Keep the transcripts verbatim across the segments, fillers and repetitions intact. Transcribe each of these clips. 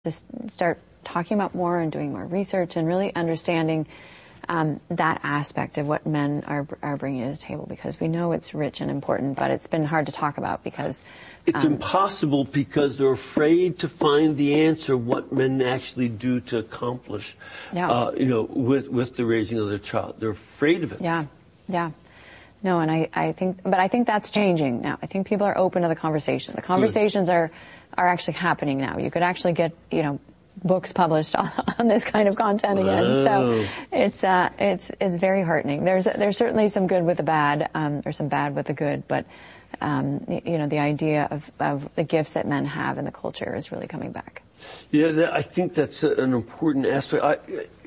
just start talking about more and doing more research and really understanding um, that aspect of what men are are bringing to the table, because we know it's rich and important, but it's been hard to talk about because it's um, impossible because they're afraid to find the answer what men actually do to accomplish, yeah. uh, you know, with with the raising of their child. They're afraid of it. Yeah, yeah. No, and I, I think, but I think that's changing now. I think people are open to the conversation. The conversations Good. are, are actually happening now. You could actually get, you know, books published on, on this kind of content again. Oh. So it's, uh, it's, it's very heartening. There's, there's certainly some good with the bad, um, or some bad with the good, but, um, you know, the idea of, of the gifts that men have in the culture is really coming back. Yeah, that, I think that's a, an important aspect. I,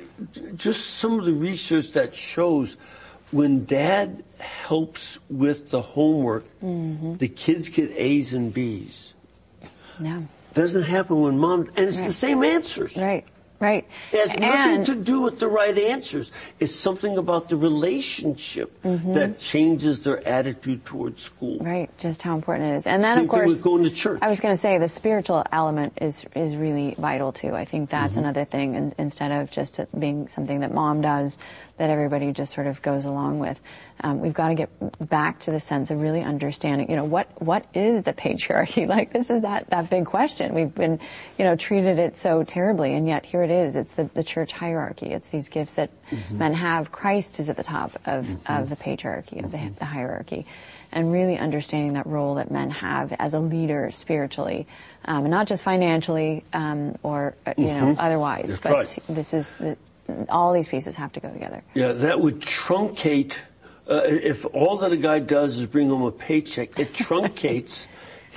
just some of the research that shows when dad helps with the homework, mm-hmm. the kids get A's and B's. Yeah. Doesn't happen when mom, and it's right. the same answers. Right, right. It has and, nothing to do with the right answers. It's something about the relationship mm-hmm. that changes their attitude towards school. Right, just how important it is. And then, Same of course, thing with going to church. I was going to say the spiritual element is is really vital too. I think that's mm-hmm. another thing, and instead of just it being something that mom does, that everybody just sort of goes along with. Um, we've got to get back to the sense of really understanding, you know, what, what is the patriarchy? Like, this is that, that big question. We've been, you know, treated it so terribly, and yet here it is. It's the, the church hierarchy. It's these gifts that mm-hmm. men have. Christ is at the top of, mm-hmm. of the patriarchy, of the, the hierarchy. And really understanding that role that men have as a leader spiritually, um, and not just financially, um, or, uh, you mm-hmm. know, otherwise. That's but right. this is, the, all these pieces have to go together. Yeah, that would truncate. Uh, if all that a guy does is bring home a paycheck, it truncates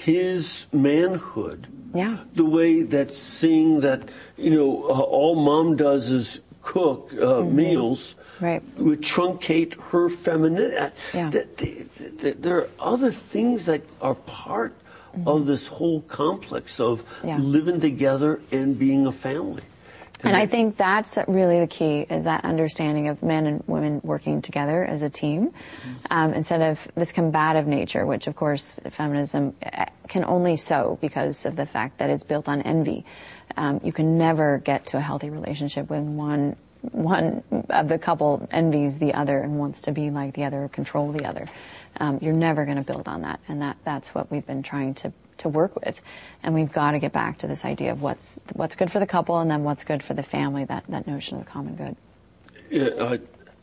his manhood. Yeah. The way that seeing that, you know, uh, all mom does is cook uh, mm-hmm. meals, right. would truncate her femininity. Yeah. The, the, the, there are other things that are part mm-hmm. of this whole complex of yeah. living together and being a family. And I think that's really the key, is that understanding of men and women working together as a team, um, instead of this combative nature, which of course feminism can only sow because of the fact that it's built on envy. Um, you can never get to a healthy relationship when one one of the couple envies the other and wants to be like the other or control the other. Um, you're never going to build on that, and that that's what we've been trying to to work with. And we've got to get back to this idea of what's what's good for the couple and then what's good for the family, that, that notion of common good. Yeah, I,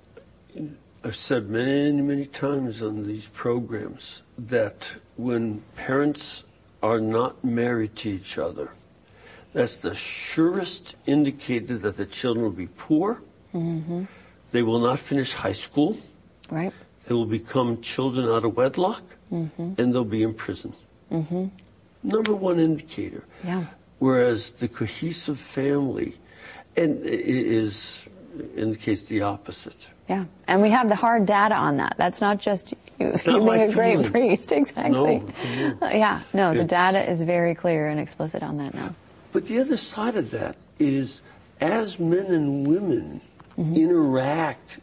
I've said many, many times on these programs that when parents are not married to each other, that's the surest indicator that the children will be poor. Mm-hmm. They will not finish high school. Right. They will become children out of wedlock, mm-hmm. and they'll be in prison. Mm-hmm. Number one indicator. Yeah. Whereas the cohesive family and is indicates the opposite. Yeah. And we have the hard data on that. That's not just you, it's you not being my a great feeling. priest. Exactly. No, no. Uh, yeah. No, the it's, data is very clear and explicit on that now. But the other side of that is as men and women mm-hmm. interact,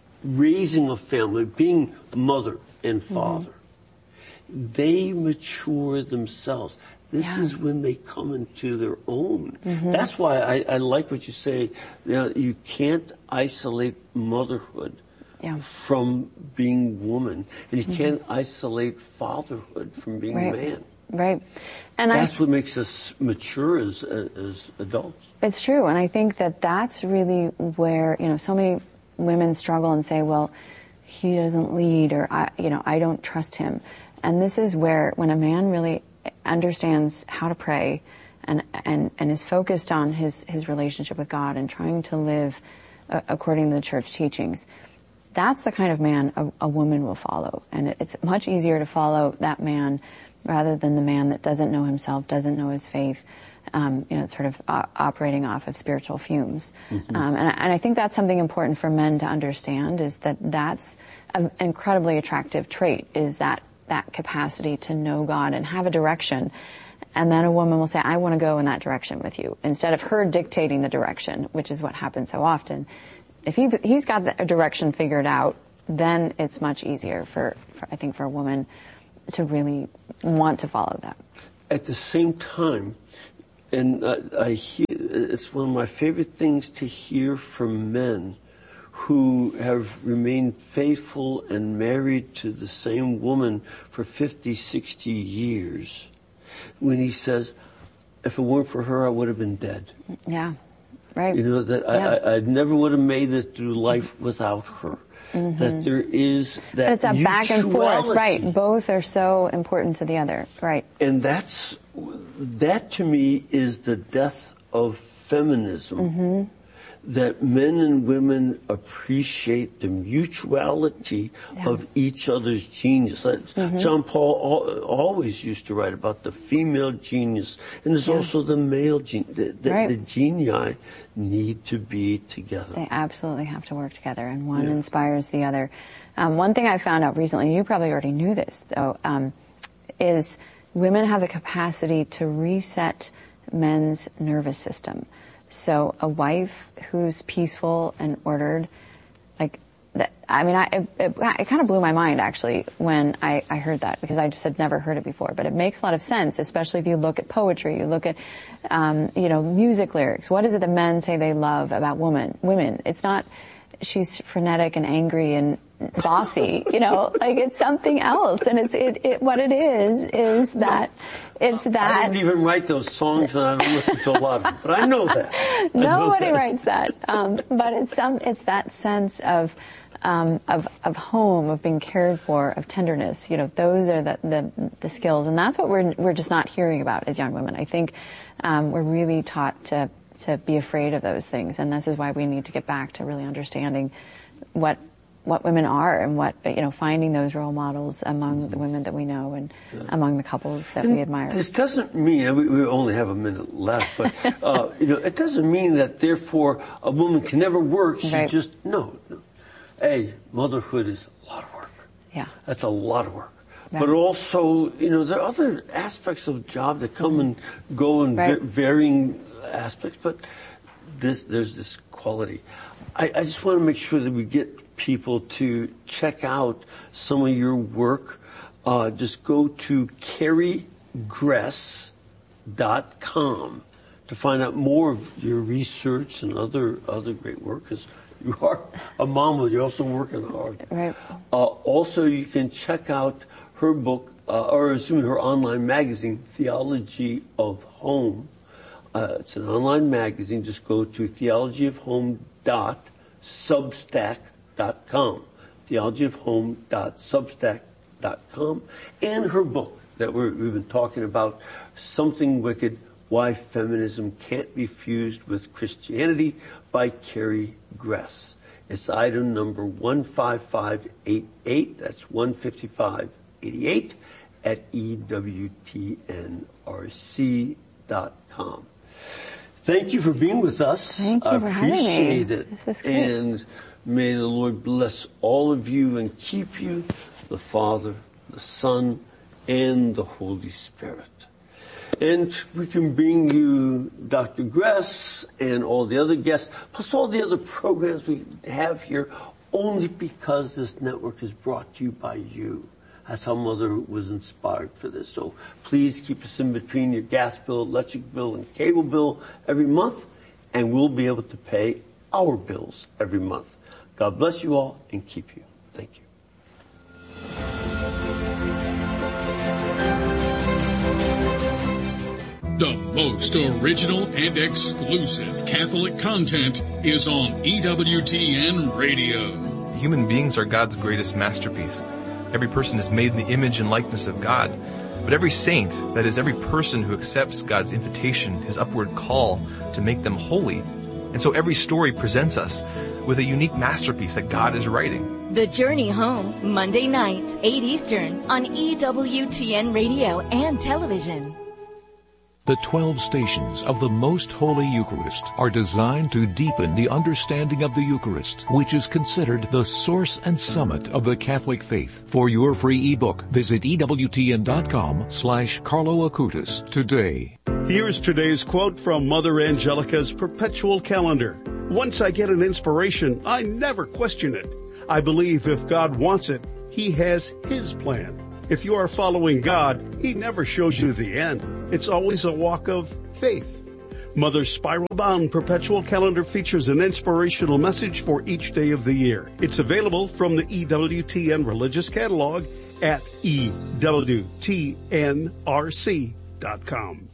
raising a family, being mother and father, mm-hmm. they mature themselves. This yeah. is when they come into their own. Mm-hmm. That's why I, I like what you say. You know, you can't isolate motherhood yeah. from being woman, and you mm-hmm. can't isolate fatherhood from being right. man. Right. And that's I, what makes us mature as as adults. It's true, and I think that that's really where, you know, so many women struggle and say, well, he doesn't lead, or I, you know, I don't trust him. And this is where, when a man really understands how to pray and and and is focused on his his relationship with God and trying to live uh, according to the church teachings, that's the kind of man a, a woman will follow. And it, it's much easier to follow that man rather than the man that doesn't know himself, doesn't know his faith, um, you know, sort of uh, operating off of spiritual fumes. Mm-hmm. Um, and, and I think that's something important for men to understand, is that that's an incredibly attractive trait, is that that capacity to know God and have a direction. And then a woman will say, I want to go in that direction with you, instead of her dictating the direction, which is what happens so often. If he, he's got the direction figured out, then it's much easier for, for, I think, for a woman to really want to follow that. At the same time, And I, I hear, it's one of my favorite things to hear from men who have remained faithful and married to the same woman for fifty, sixty years. When he says, if it weren't for her, I would have been dead. Yeah, right. You know, that yeah. I, I never would have made it through life without her. Mm-hmm. That there is that but it's a mutuality. Back and forth, right. Both are so important to the other, right. And that's, that to me is the death of feminism. Mm-hmm. That men and women appreciate the mutuality yeah. of each other's genius. Mm-hmm. John Paul always used to write about the female genius, and there's yeah. also the male genius. The, the, right. the genii need to be together. They absolutely have to work together, and one yeah. inspires the other. Um, one thing I found out recently, and you probably already knew this, though, um, is women have the capacity to reset men's nervous system. So a wife who's peaceful and ordered, like, that, I mean, I, it, it, it kind of blew my mind, actually, when I, I heard that, because I just had never heard it before. But it makes a lot of sense, especially if you look at poetry, you look at, um, you know, music lyrics. What is it that men say they love about women? Women. It's not, she's frenetic and angry and bossy, you know, like it's something else. And it's, it, it, what it is, is that it's that. I don't even write those songs and I don't listen to a lot of them, but I know that. Nobody know that. writes that. Um, but it's some, it's that sense of, um, of, of home, of being cared for, of tenderness. You know, those are the, the, the skills. And that's what we're, we're just not hearing about as young women. I think, um, we're really taught to, to be afraid of those things. And this is why we need to get back to really understanding what, what women are and what, you know, finding those role models among the women that we know and yeah. among the couples that and we admire. This doesn't mean, we, we only have a minute left, but, uh, you know, it doesn't mean that therefore a woman can never work. She right. just, no, no. Hey, motherhood is a lot of work. Yeah. That's a lot of work. Right. But also, you know, there are other aspects of the job that come mm-hmm. and go in right. va- varying aspects, but this, there's this quality. I, I just want to make sure that we get people to check out some of your work. Uh, just go to Carrie Gress dot com to find out more of your research and other other great work, because you are a mom, but you're also working hard. Right. Uh, also, you can check out her book, uh, or excuse me, her online magazine, Theology of Home. Uh, it's an online magazine. Just go to theology of home dot substack dot com, theology of home dot substack dot com, and her book that we're, we've been talking about, Something Wicked, Why Feminism Can't Be Fused with Christianity, by Carrie Gress. It's item number one five five eight eight, that's one fifty-five eighty-eight, at E W T N R C dot com. Thank you for being with us. Thank you I for having me. appreciate it. This is great. And may the Lord bless all of you and keep you, the Father, the Son, and the Holy Spirit. And we can bring you Doctor Gress and all the other guests, plus all the other programs we have here, only because this network is brought to you by you. That's how Mother was inspired for this. So please keep us in between your gas bill, electric bill, and cable bill every month, and we'll be able to pay our bills every month. God bless you all and keep you. Thank you. The most original and exclusive Catholic content is on E W T N Radio. Human beings are God's greatest masterpiece. Every person is made in the image and likeness of God. But every saint, that is, every person who accepts God's invitation, his upward call to make them holy. And so every story presents us with a unique masterpiece that God is writing. The Journey Home, Monday night, eight Eastern, on E W T N Radio and television. The twelve stations of the Most Holy Eucharist are designed to deepen the understanding of the Eucharist, which is considered the source and summit of the Catholic faith. For your free ebook, visit E W T N dot com slash Carlo Acutis today. Here's today's quote from Mother Angelica's Perpetual Calendar. Once I get an inspiration, I never question it. I believe if God wants it, He has His plan. If you are following God, He never shows you the end. It's always a walk of faith. Mother's spiral-bound perpetual calendar features an inspirational message for each day of the year. It's available from the E W T N Religious Catalog at E W T N R C dot com.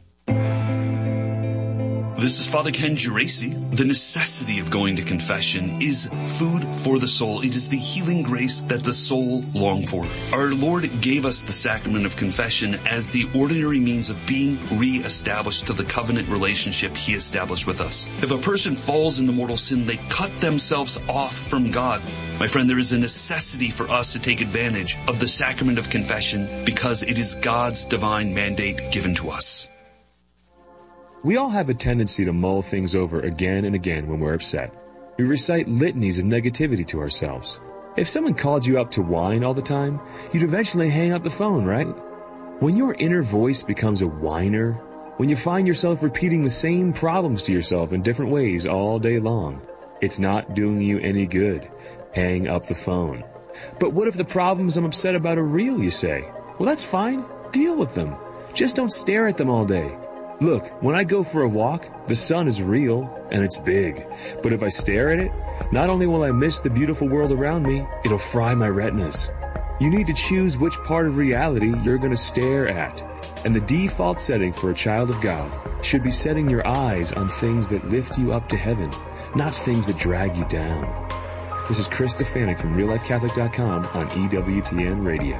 This is Father Ken Geraci. The necessity of going to confession is food for the soul. It is the healing grace that the soul longs for. Our Lord gave us the sacrament of confession as the ordinary means of being re-established to the covenant relationship He established with us. If a person falls into mortal sin, they cut themselves off from God. My friend, there is a necessity for us to take advantage of the sacrament of confession because it is God's divine mandate given to us. We all have a tendency to mull things over again and again when we're upset. We recite litanies of negativity to ourselves. If someone called you up to whine all the time, you'd eventually hang up the phone, right? When your inner voice becomes a whiner, when you find yourself repeating the same problems to yourself in different ways all day long, it's not doing you any good. Hang up the phone. But what if the problems I'm upset about are real, you say? Well, that's fine. Deal with them. Just don't stare at them all day. Look, when I go for a walk, the sun is real and it's big. But if I stare at it, not only will I miss the beautiful world around me, it'll fry my retinas. You need to choose which part of reality you're going to stare at. And the default setting for a child of God should be setting your eyes on things that lift you up to heaven, not things that drag you down. This is Chris Stefanik from Real Life Catholic dot com on E W T N Radio.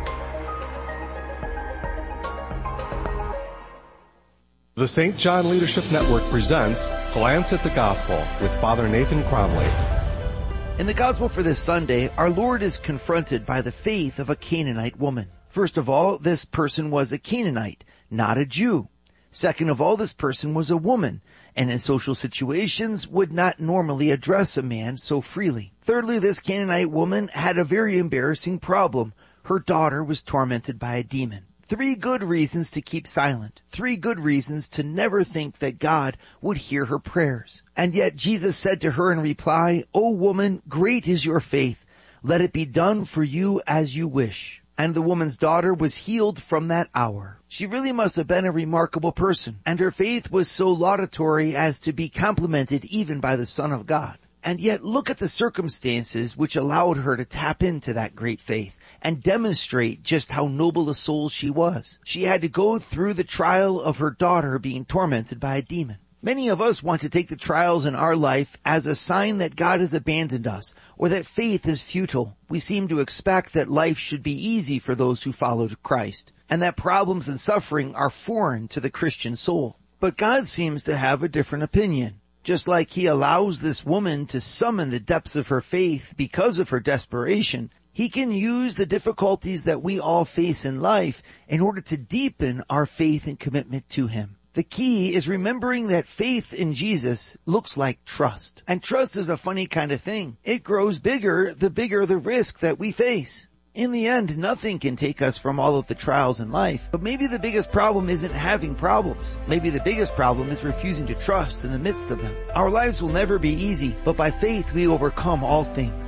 The Saint John Leadership Network presents Glance at the Gospel with Father Nathan Cromley. In the Gospel for this Sunday, our Lord is confronted by the faith of a Canaanite woman. First of all, this person was a Canaanite, not a Jew. Second of all, this person was a woman, and in social situations would not normally address a man so freely. Thirdly, this Canaanite woman had a very embarrassing problem. Her daughter was tormented by a demon. Three good reasons to keep silent. Three good reasons to never think that God would hear her prayers. And yet Jesus said to her in reply, "O woman, great is your faith. Let it be done for you as you wish." And the woman's daughter was healed from that hour. She really must have been a remarkable person, and her faith was so laudatory as to be complimented even by the Son of God. And yet look at the circumstances which allowed her to tap into that great faith and demonstrate just how noble a soul she was. She had to go through the trial of her daughter being tormented by a demon. Many of us want to take the trials in our life as a sign that God has abandoned us or that faith is futile. We seem to expect that life should be easy for those who follow Christ and that problems and suffering are foreign to the Christian soul. But God seems to have a different opinion. Just like He allows this woman to summon the depths of her faith because of her desperation, He can use the difficulties that we all face in life in order to deepen our faith and commitment to Him. The key is remembering that faith in Jesus looks like trust. And trust is a funny kind of thing. It grows bigger the bigger the risk that we face. In the end, nothing can take us from all of the trials in life. But maybe the biggest problem isn't having problems. Maybe the biggest problem is refusing to trust in the midst of them. Our lives will never be easy, but by faith we overcome all things.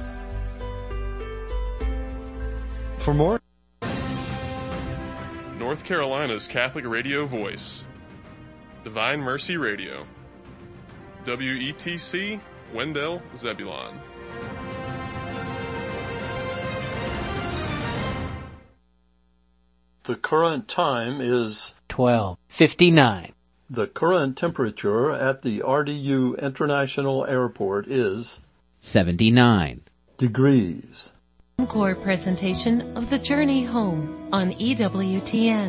For more, North Carolina's Catholic radio voice, Divine Mercy Radio, W E T C, Wendell, Zebulon. The current time is twelve fifty-nine. The current temperature at the R D U International Airport is seventy-nine degrees. Encore presentation of The Journey Home on E W T N.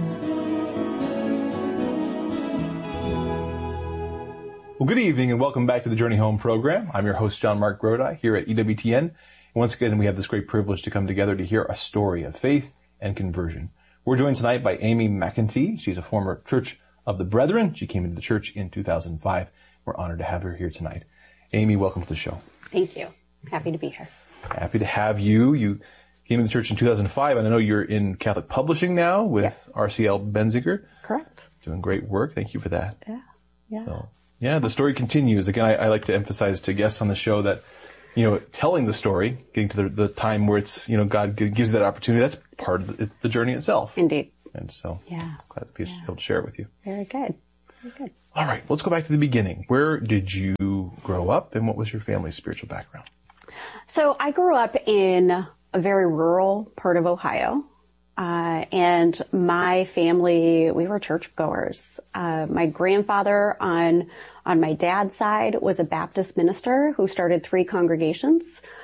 Well, good evening and welcome back to the Journey Home program. I'm your host, John Mark Grodi, here at E W T N. And once again, we have this great privilege to come together to hear a story of faith and conversion. We're joined tonight by Amy McEntee. She's a former Church of the Brethren. She came into the church in two thousand five. We're honored to have her here tonight. Amy, welcome to the show. Thank you. Happy to be here. Happy to have you. You came into the church in two thousand five, and I know you're in Catholic Publishing now with yes. R C L Benziger. Correct. Doing great work. Thank you for that. Yeah. Yeah. So, yeah, the story continues. Again, I, I like to emphasize to guests on the show that, you know, telling the story, getting to the, the time where it's, you know, God gives that opportunity, that's part of the, it's the journey itself. Indeed. And so, yeah. glad to be yeah. able to share it with you. Very good. Good. All right, let's go back to the beginning. Where did you grow up, and what was your family's spiritual background? So I grew up in a very rural part of Ohio. Uh, and my family, we were churchgoers. Uh, my grandfather on, on my dad's side was a Baptist minister who started three congregations.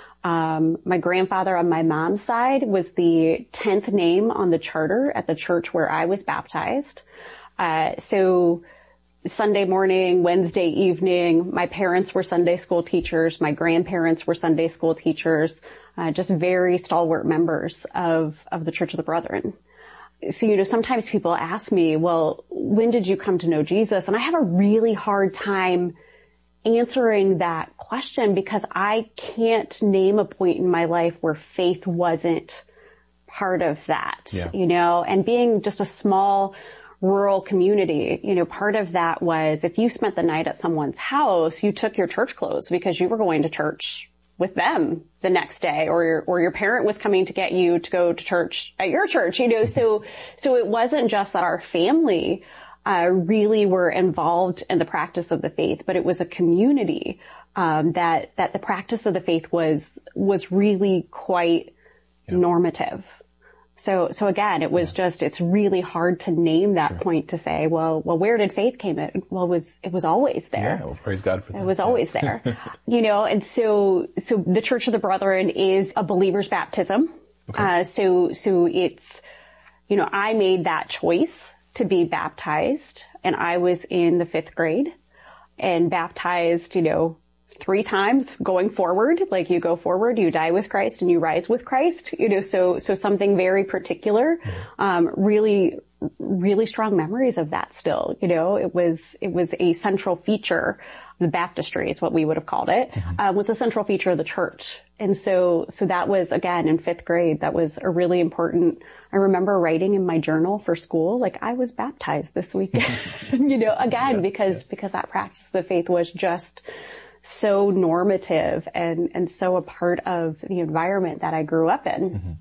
Um, my grandfather on my mom's side was the tenth name on the charter at the church where I was baptized. Uh, so Sunday morning, Wednesday evening, my parents were Sunday school teachers. My grandparents were Sunday school teachers. Uh, just very stalwart members of, of the Church of the Brethren. So, you know, sometimes people ask me, well, when did you come to know Jesus? And I have a really hard time answering that question because I can't name a point in my life where faith wasn't part of that, yeah. you know, and being just a small rural community, you know, part of that was if you spent the night at someone's house, you took your church clothes because you were going to church with them the next day, or your, or your parent was coming to get you to go to church at your church, you know, so, so it wasn't just that our family, uh, really were involved in the practice of the faith, but it was a community, um, that, that the practice of the faith was, was really quite yeah. normative. So, so again, it was yeah. just, it's really hard to name that sure. point to say, well, well, where did faith came in? Well, it was, it was always there. Yeah, well, praise God for that. It was always there. You know, and so, so the Church of the Brethren is a believer's baptism. Okay. Uh, so, so it's, you know, I made that choice to be baptized, and I was in the fifth grade and baptized, you know, three times going forward, like you go forward, you die with Christ and you rise with Christ, you know, so, so something very particular, um, really, really strong memories of that still, you know, it was, it was a central feature, the baptistry is what we would have called it, mm-hmm. uh, was a central feature of the church. And so, so that was again in fifth grade, that was a really important, I remember writing in my journal for school, like I was baptized this weekend, you know, again, yeah, because, yeah. because that practice of the faith was just so normative and, and so a part of the environment that I grew up in. Mm-hmm.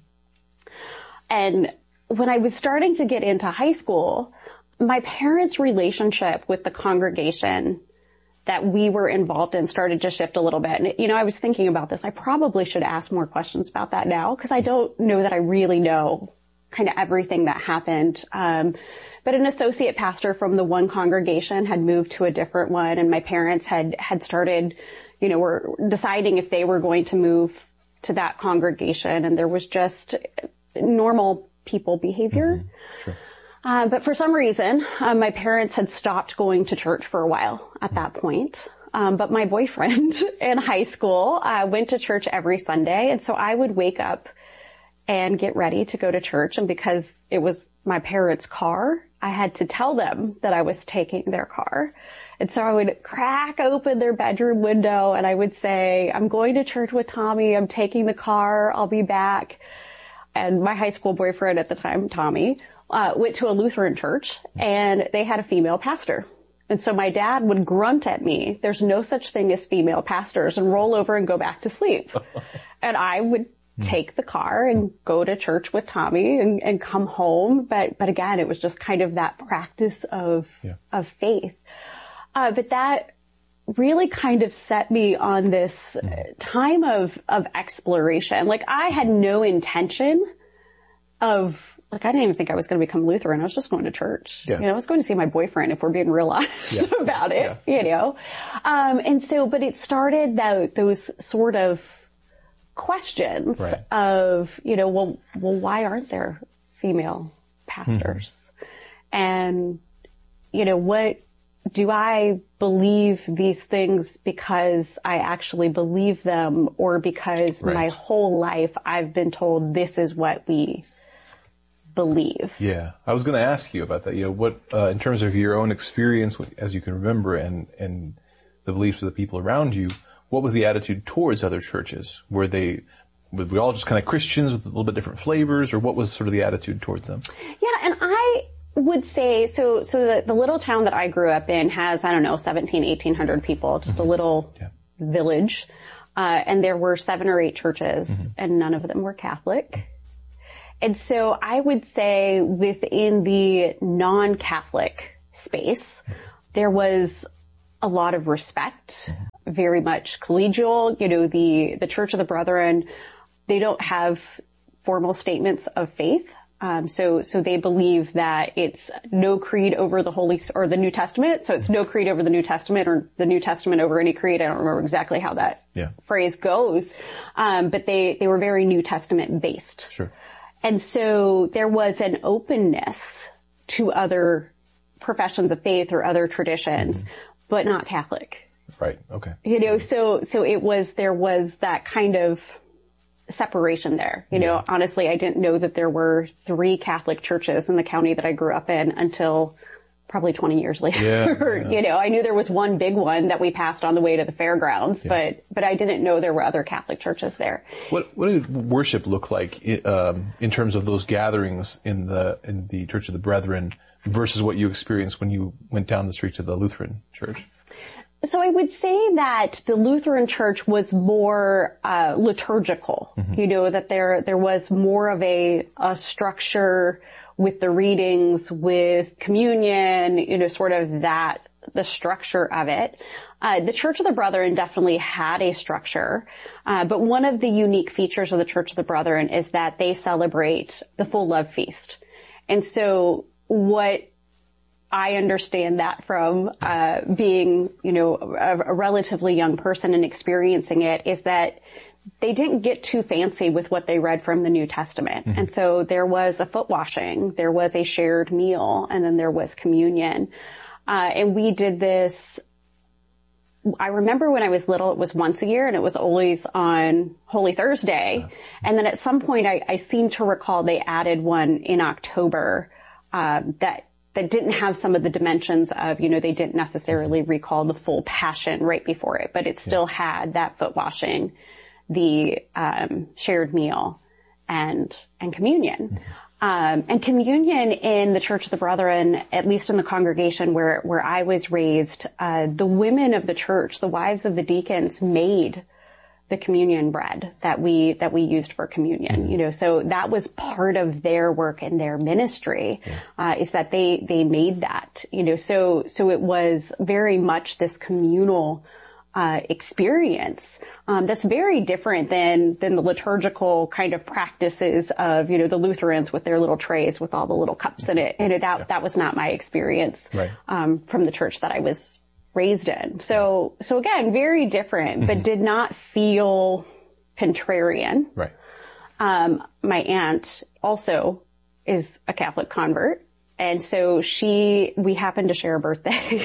And when I was starting to get into high school, my parents' relationship with the congregation that we were involved in started to shift a little bit. And, you know, I was thinking about this. I probably should ask more questions about that now because I don't know that I really know kind of everything that happened. Um, But an associate pastor from the one congregation had moved to a different one, and my parents had, had started, you know, were deciding if they were going to move to that congregation, and there was just normal people behavior. Mm-hmm. Sure. Uh, but for some reason, uh, my parents had stopped going to church for a while at that point. Um, but my boyfriend in high school, uh, went to church every Sunday, and so I would wake up and get ready to go to church, and because it was my parents' car, I had to tell them that I was taking their car. And so I would crack open their bedroom window and I would say, I'm going to church with Tommy. I'm taking the car. I'll be back. And my high school boyfriend at the time, Tommy, uh, went to a Lutheran church and they had a female pastor. And so my dad would grunt at me, there's no such thing as female pastors, and roll over and go back to sleep. And I would take the car and go to church with Tommy and, and come home. But, but again, it was just kind of that practice of, yeah. of faith. Uh, but that really kind of set me on this time of, of exploration. Like I had no intention of, like I didn't even think I was going to become Lutheran. I was just going to church. Yeah. You know, I was going to see my boyfriend if we're being real honest yeah. about it, yeah. you know. Um, and so, but it started that, those sort of questions right. of, you know, well, well, why aren't there female pastors? Mm-hmm. And, you know, what, do I believe these things because I actually believe them, or because right. my whole life I've been told this is what we believe? Yeah. I was going to ask you about that. You know, what, uh, in terms of your own experience, as you can remember, and, and the beliefs of the people around you, what was the attitude towards other churches? Were they, were we all just kind of Christians with a little bit different flavors, or what was sort of the attitude towards them? Yeah, and I would say, so, so the, the little town that I grew up in has, I don't know, seventeen, eighteen hundred people, just mm-hmm. a little yeah. village. Uh, and there were seven or eight churches, mm-hmm. and none of them were Catholic. And so I would say within the non-Catholic space, there was a lot of respect, very much collegial. You know, the, the Church of the Brethren, they don't have formal statements of faith. Um, so, so they believe that it's no creed over the Holy, or the New Testament. So it's no creed over the New Testament, or the New Testament over any creed. I don't remember exactly how that yeah. phrase goes. Um, but they, they were very New Testament based. Sure. And so there was an openness to other professions of faith or other traditions, mm-hmm. but not Catholic. Right. Okay. You know, so, so it was, there was that kind of separation there. You know, yeah. honestly, I didn't know that there were three Catholic churches in the county that I grew up in until probably twenty years later. Yeah, yeah. You know, I knew there was one big one that we passed on the way to the fairgrounds, yeah. but, but I didn't know there were other Catholic churches there. What, what did worship look like, um, in terms of those gatherings in the, in the Church of the Brethren versus what you experienced when you went down the street to the Lutheran church? So I would say that the Lutheran church was more uh, liturgical. Mm-hmm. You know, that there there was more of a, a structure with the readings, with communion, you know, sort of that, the structure of it. Uh, the Church of the Brethren definitely had a structure, uh, but one of the unique features of the Church of the Brethren is that they celebrate the full love feast. And so what I understand that from uh being, you know, a, a relatively young person and experiencing it, is that they didn't get too fancy with what they read from the New Testament. Mm-hmm. And so there was a foot washing, there was a shared meal, and then there was communion. Uh and we did this, I remember when I was little, it was once a year, and it was always on Holy Thursday. Yeah. And then at some point I, I seem to recall they added one in October um that that didn't have some of the dimensions of, you know, they didn't necessarily recall the full passion right before it, but it still yeah. had that foot washing, the um shared meal, and and communion. Mm-hmm. Um and communion in the Church of the Brethren, at least in the congregation where where I was raised, uh the women of the church, the wives of the deacons, made the communion bread that we, that we used for communion, mm-hmm. you know, so that was part of their work and their ministry, yeah. uh, is that they, they made that, you know, so, so it was very much this communal, uh, experience, um, that's very different than, than the liturgical kind of practices of, you know, the Lutherans with their little trays with all the little cups in it. You know, that, yeah. that was not my experience, right. um, from the church that I was raised in. So, so again, very different, mm-hmm. but did not feel contrarian. Right. Um, my aunt also is a Catholic convert. And so she, we happened to share a birthday.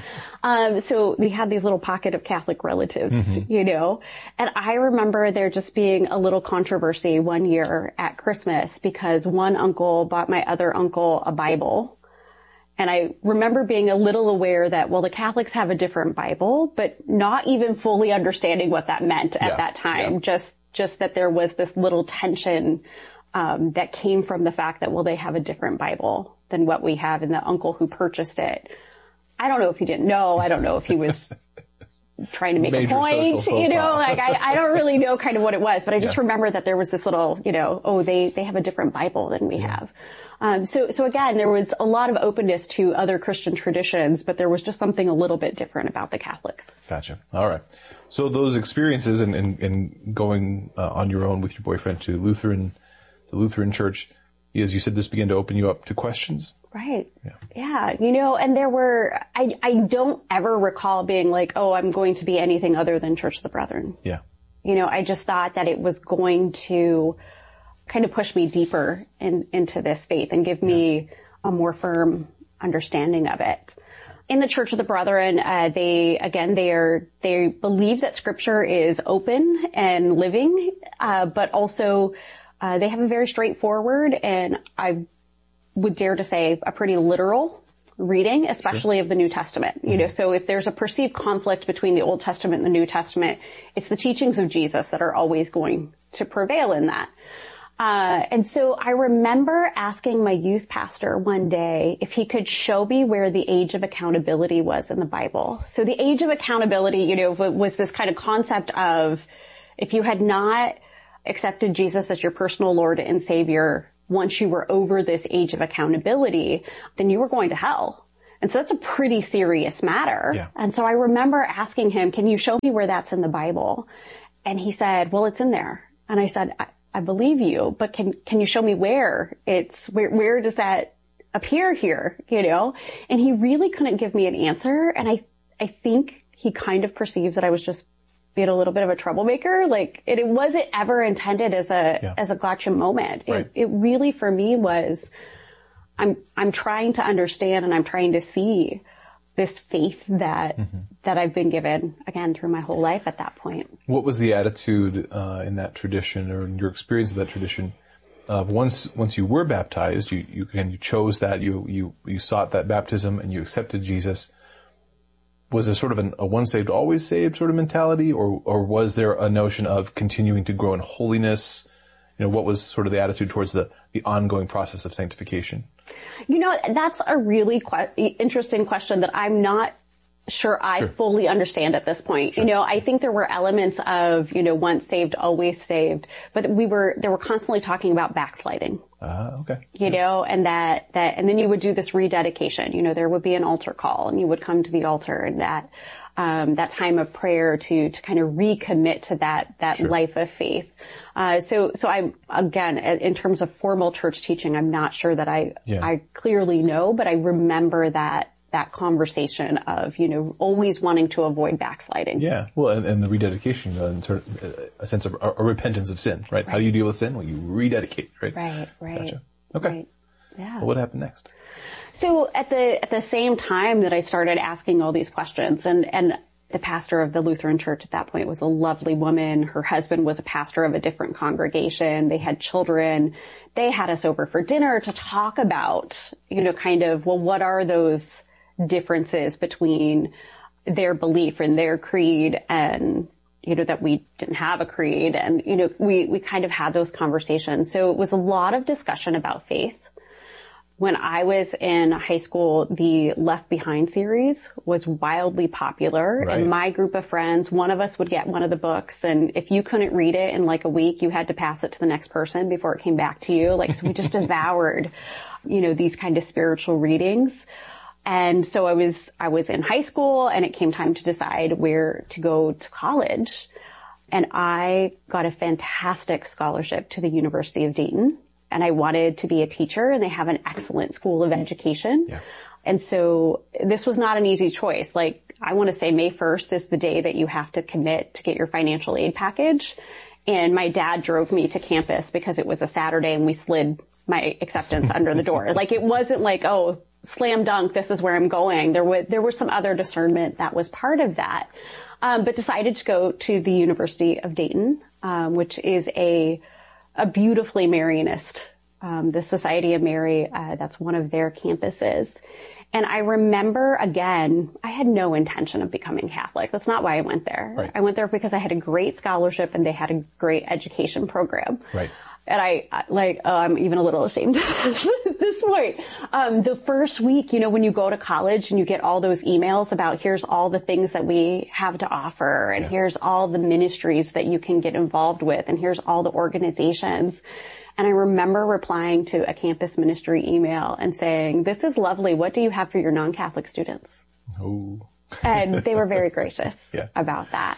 um, so we had these little pocket of Catholic relatives, mm-hmm. you know, and I remember there just being a little controversy one year at Christmas because one uncle bought my other uncle a Bible. And I remember being a little aware that, well, the Catholics have a different Bible, but not even fully understanding what that meant at yeah, that time. Yeah. Just, just that there was this little tension, um, that came from the fact that, well, they have a different Bible than what we have, and the uncle who purchased it, I don't know if he didn't know. I don't know if he was trying to make Major a point, you know, like I, I don't really know kind of what it was, but I just yeah. remember that there was this little, you know, oh, they, they have a different Bible than we yeah. have. Um, so, so again, there was a lot of openness to other Christian traditions, but there was just something a little bit different about the Catholics. Gotcha. All right. So those experiences and, and, and going uh, on your own with your boyfriend to Lutheran, the Lutheran church, as you said, this began to open you up to questions. Right. Yeah. Yeah. You know, and there were, I, I don't ever recall being like, oh, I'm going to be anything other than Church of the Brethren. Yeah. You know, I just thought that it was going to kind of push me deeper in, into this faith and give me yeah. a more firm understanding of it. In the Church of the Brethren, uh, they, again, they are, they believe that Scripture is open and living, uh, but also, uh, they have a very straightforward and I would dare to say a pretty literal reading, especially sure. of the New Testament. Mm-hmm. You know, so if there's a perceived conflict between the Old Testament and the New Testament, it's the teachings of Jesus that are always going to prevail in that. Uh, and so I remember asking my youth pastor one day if he could show me where the age of accountability was in the Bible. So the age of accountability, you know, was this kind of concept of if you had not accepted Jesus as your personal Lord and Savior, once you were over this age of accountability, then you were going to hell. And so that's a pretty serious matter. Yeah. And so I remember asking him, can you show me where that's in the Bible? And he said, well, it's in there. And I said, I, I believe you, but can, can you show me where it's, where, where does that appear here? You know? And he really couldn't give me an answer. And I, I think he kind of perceives that I was just being a little bit of a troublemaker. Like it, it wasn't ever intended as a, yeah. as a gotcha moment. Right. It, it really for me was, I'm, I'm trying to understand and I'm trying to see this faith that, mm-hmm. that I've been given again through my whole life at that point. What was the attitude, uh, in that tradition or in your experience of that tradition? Uh, once, once you were baptized, you, you, and you chose that, you, you, you sought that baptism and you accepted Jesus. Was there sort of an, a once saved, always saved sort of mentality, or, or was there a notion of continuing to grow in holiness? You know, what was sort of the attitude towards the, the ongoing process of sanctification? You know, that's a really que- interesting question that I'm not sure I sure. fully understand at this point. Sure. You know, I think there were elements of, you know, once saved, always saved, but we were, they were constantly talking about backsliding. Ah, uh, okay. You yeah. know, and that, that, and then you would do this rededication. You know, there would be an altar call and you would come to the altar and that, um, that time of prayer to, to kind of recommit to that, that sure. life of faith. Uh, so, so I'm, again, in terms of formal church teaching, I'm not sure that I, yeah. I clearly know, but I remember that, that conversation of, you know, always wanting to avoid backsliding. Yeah. Well, and, and the rededication, uh, sort of, uh, a sense of a, a repentance of sin, right? right? How do you deal with sin? Well, you rededicate, right? Right, right. Gotcha. Okay. Right. Yeah. Well, what happened next? So at the, at the same time that I started asking all these questions, and, and the pastor of the Lutheran church at that point was a lovely woman. Her husband was a pastor of a different congregation. They had children. They had us over for dinner to talk about, you know, kind of, well, what are those differences between their belief and their creed and, you know, that we didn't have a creed. And, you know, we, we kind of had those conversations. So it was a lot of discussion about faith. When I was in high school, the Left Behind series was wildly popular. Right. And my group of friends, one of us would get one of the books. And if you couldn't read it in like a week, you had to pass it to the next person before it came back to you. Like, so we just devoured, you know, these kind of spiritual readings. And so I was, I was in high school and it came time to decide where to go to college. And I got a fantastic scholarship to the University of Dayton. And I wanted to be a teacher, and they have an excellent school of education. Yeah. And so this was not an easy choice. Like, I want to say May first is the day that you have to commit to get your financial aid package. And my dad drove me to campus because it was a Saturday and we slid my acceptance under the door. Like, it wasn't like, oh, slam dunk, this is where I'm going. There was, there was some other discernment that was part of that. Um, but decided to go to the University of Dayton, um, which is a, a beautifully Marianist, um, the Society of Mary, uh, that's one of their campuses. And I remember, again, I had no intention of becoming Catholic. That's not why I went there. Right. I went there because I had a great scholarship and they had a great education program. Right. And I, like, oh, I'm even a little ashamed at this, this point. Um, the first week, you know, when you go to college and you get all those emails about here's all the things that we have to offer and yeah. here's all the ministries that you can get involved with and here's all the organizations. And I remember replying to a campus ministry email and saying, this is lovely. What do you have for your non-Catholic students? Oh. And they were very gracious yeah. about that.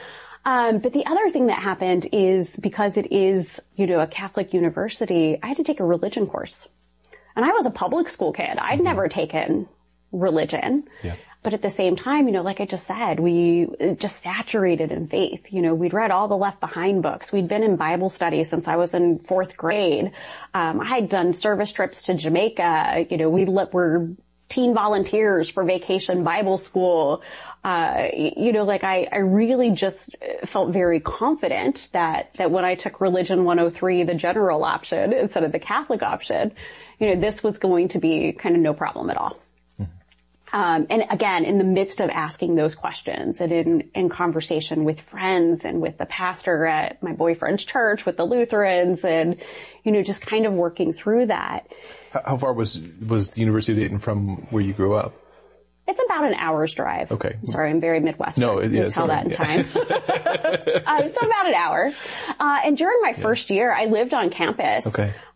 Um, but the other thing that happened is because it is, you know, a Catholic university, I had to take a religion course. And I was a public school kid. I'd mm-hmm. never taken religion. Yeah. But at the same time, you know, like I just said, we just saturated in faith. You know, we'd read all the Left Behind books. We'd been in Bible study since I was in fourth grade. Um, I had done service trips to Jamaica. You know, we were teen volunteers for Vacation Bible School. Uh, you know, like I, I really just felt very confident that, that when I took Religion one oh three, the general option instead of the Catholic option, you know, this was going to be kind of no problem at all. Mm-hmm. Um, and again, in the midst of asking those questions and in, in conversation with friends and with the pastor at my boyfriend's church, with the Lutherans and, you know, just kind of working through that. How far was, was the University of Dayton from where you grew up? It's about an hour's drive. Okay. I'm sorry, I'm very Midwestern. No, yeah, you tell right. that in time. uh, so about an hour. Uh, and during my first yeah. year, I lived on campus. Okay.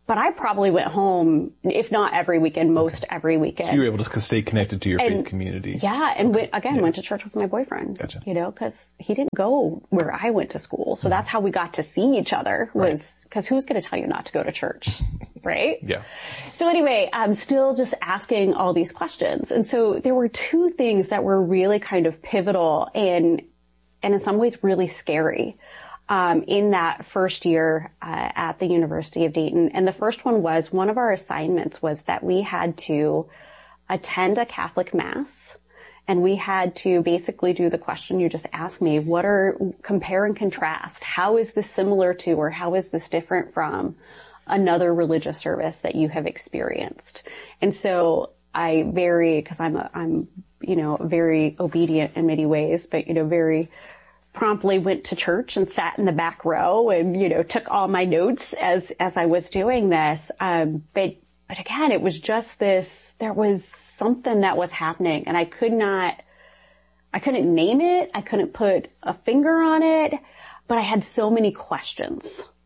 but I probably went home, if not every weekend, most okay. every weekend. So you were able to stay connected to your and, faith community. Yeah, and went, again, yeah. went to church with my boyfriend. Gotcha. You know, because he didn't go where I went to school. So mm-hmm. that's how we got to see each other, was because right. who's going to tell you not to go to church, right? Yeah. So anyway, I'm still just asking all these questions. And so there were two things that were really kind of pivotal and, and in some ways really scary. Um, in that first year uh, at the University of Dayton. And the first one was, one of our assignments was that we had to attend a Catholic Mass, and we had to basically do the question you just asked me, what are, compare and contrast, how is this similar to, or how is this different from another religious service that you have experienced? And so I very, because I'm, a, I'm, you know, very obedient in many ways, but, you know, very promptly went to church and sat in the back row and, you know, took all my notes as, as I was doing this. Um, but, but again, it was just this, there was something that was happening and I could not, I couldn't name it. I couldn't put a finger on it, but I had so many questions.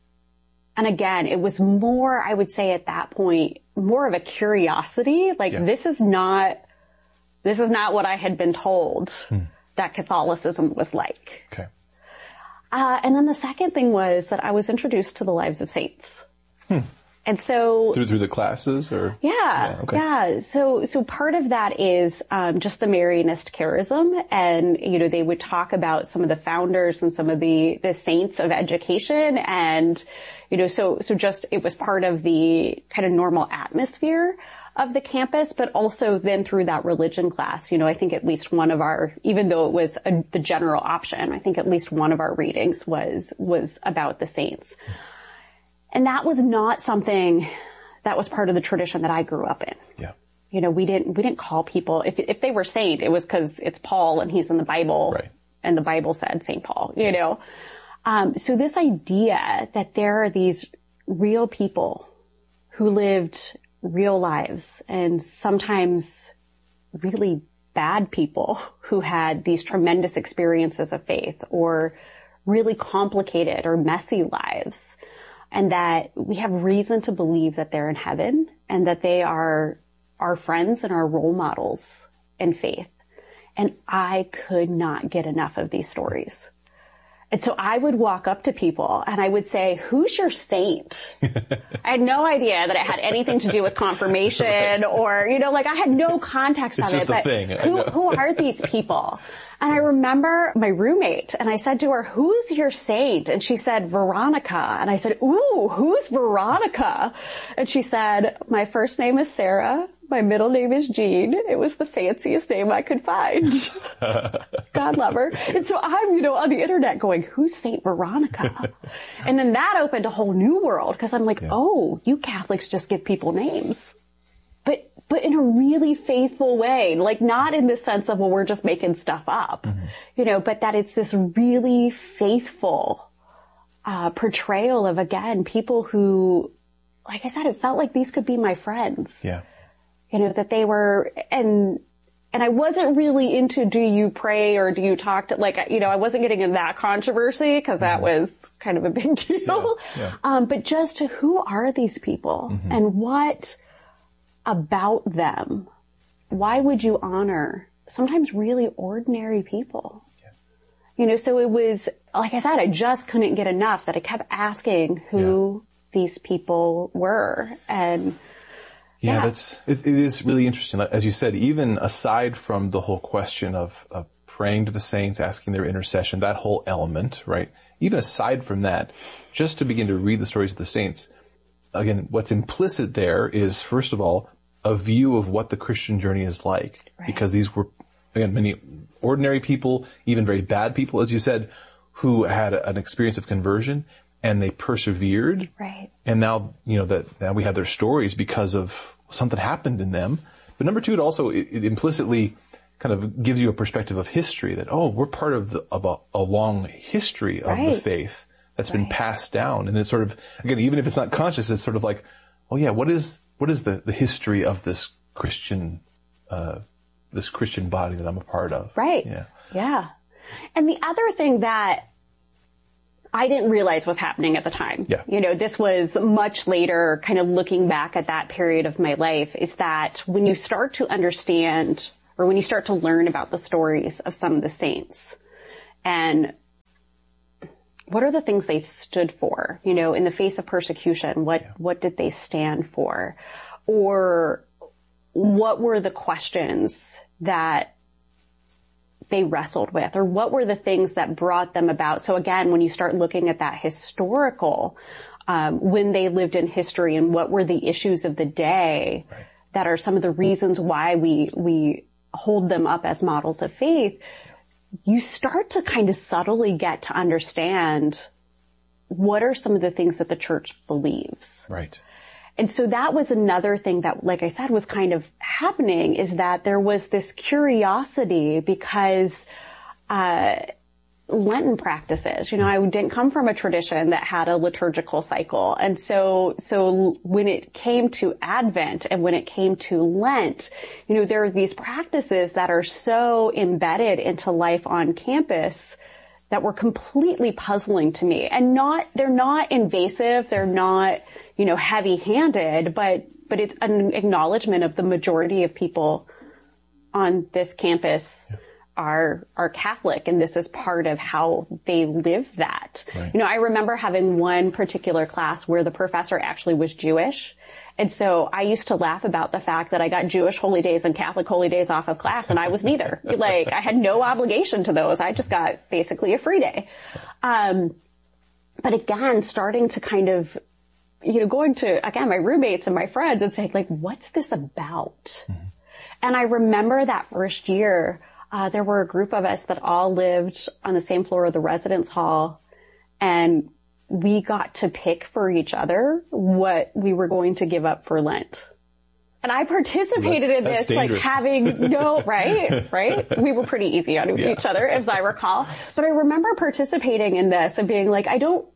And again, it was more, I would say at that point, more of a curiosity. Like, yeah. this is not, this is not what I had been told. Hmm. that Catholicism was like. Okay. Uh, and then the second thing was that I was introduced to the lives of saints. Hmm. And so... Through, through the classes or? Yeah. Yeah. Okay. yeah. So, so part of that is, um, just the Marianist charism. And, you know, they would talk about some of the founders and some of the, the saints of education. And, you know, so, so just, it was part of the kind of normal atmosphere of the campus, but also then through that religion class, you know, I think at least one of our, even though it was a, the general option, I think at least one of our readings was, was about the saints. And that was not something that was part of the tradition that I grew up in. Yeah. You know, we didn't, we didn't call people, if, if they were saint, it was because it's Paul and he's in the Bible. Right. And the Bible said Saint Paul, you know. Um, so this idea that there are these real people who lived real lives and sometimes really bad people who had these tremendous experiences of faith or really complicated or messy lives, and that we have reason to believe that they're in heaven and that they are our friends and our role models in faith. And I could not get enough of these stories. And so I would walk up to people and I would say, who's your saint? I had no idea that it had anything to do with confirmation right. or, you know, like I had no context it's on just it. A but thing. Who, who are these people? And I remember my roommate and I said to her, who's your saint? And she said, Veronica. And I said, ooh, who's Veronica? And she said, my first name is Sarah. My middle name is Jean. It was the fanciest name I could find. God love her. And so I'm, you know, on the internet going, who's Saint Veronica? And then that opened a whole new world because I'm like, yeah. oh, you Catholics just give people names. But, but in a really faithful way, like not in the sense of, well, we're just making stuff up, mm-hmm. you know, but that it's this really faithful, uh, portrayal of, again, people who, like I said, it felt like these could be my friends. Yeah. You know, that they were, and, and I wasn't really into do you pray or do you talk to, like, you know, I wasn't getting in that controversy because that mm-hmm. was kind of a big deal. Yeah, yeah. Um, but just who are these people mm-hmm. and what about them? Why would you honor sometimes really ordinary people? Yeah. You know, so it was, like I said, I just couldn't get enough that I kept asking who yeah. these people were. And Yeah, yeah. that's, it, it is really interesting. As you said, even aside from the whole question of, of praying to the saints, asking their intercession, that whole element, right? Even aside from that, just to begin to read the stories of the saints, again, what's implicit there is, first of all, a view of what the Christian journey is like. Right. Because these were, again, many ordinary people, even very bad people, as you said, who had an experience of conversion and they persevered. Right. And now, you know, that now we have their stories because of something happened in them. But number two, it also, it, it implicitly kind of gives you a perspective of history that, oh, we're part of the, of a, a long history of right. the faith that's right. been passed down. And it's sort of, again, even if it's not conscious, it's sort of like, oh yeah, what is, what is the, the history of this Christian, uh, this Christian body that I'm a part of? Right. Yeah. Yeah. And the other thing that I didn't realize what's happening at the time. Yeah. You know, this was much later, kind of looking back at that period of my life, is that when you start to understand, or when you start to learn about the stories of some of the saints, and what are the things they stood for, you know, in the face of persecution, what, yeah. what did they stand for? Or what were the questions that they wrestled with, or what were the things that brought them about? So again, when you start looking at that historical, um, when they lived in history and what were the issues of the day right. that are some of the reasons why we, we hold them up as models of faith, you start to kind of subtly get to understand what are some of the things that the church believes. Right. And so that was another thing that, like I said, was kind of happening, is that there was this curiosity because, uh, Lenten practices, you know, I didn't come from a tradition that had a liturgical cycle. And so, so when it came to Advent and when it came to Lent, you know, there are these practices that are so embedded into life on campus that were completely puzzling to me. And not, they're not invasive, they're not, you know, heavy-handed, but, but it's an acknowledgement of the majority of people on this campus yeah. are, are Catholic, and this is part of how they live that. Right. You know, I remember having one particular class where the professor actually was Jewish. And so I used to laugh about the fact that I got Jewish holy days and Catholic holy days off of class, and I was neither. Like, I had no obligation to those. I just got basically a free day. Um, but again, starting to kind of, you know, going to, again, my roommates and my friends and saying, like, what's this about? Mm-hmm. And I remember that first year, uh, there were a group of us that all lived on the same floor of the residence hall, and we got to pick for each other what we were going to give up for Lent. And I participated that's, in this, like having no, right, right? We were pretty easy on yeah. each other, as I recall. But I remember participating in this and being like, I don't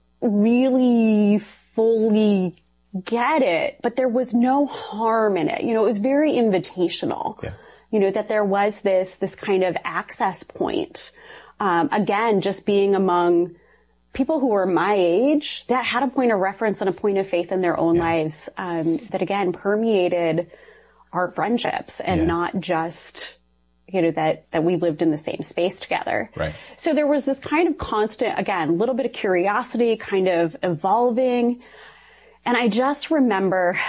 really fully get it, but there was no harm in it. You know, it was very invitational. Yeah. You know, that there was this, this kind of access point. Um, again, just being among people who were my age that had a point of reference and a point of faith in their own yeah. lives, um, that again permeated our friendships and yeah. not just, you know, that, that we lived in the same space together. Right. So there was this kind of constant, again, a little bit of curiosity, kind of evolving. And I just remember,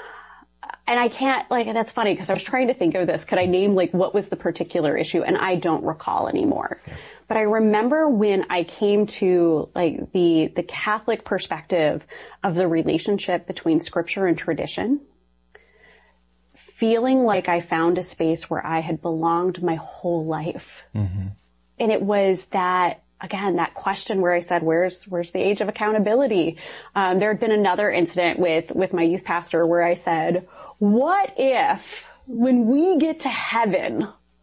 and I can't, like, that's funny because I was trying to think of this. Could I name, like, what was the particular issue? And I don't recall anymore. Yeah. But I remember when I came to, like, the, the Catholic perspective of the relationship between scripture and tradition, feeling like I found a space where I had belonged my whole life. Mm-hmm. And it was that, again, that question where I said, where's, where's the age of accountability? Um, there had been another incident with, with my youth pastor where I said, what if when we get to heaven,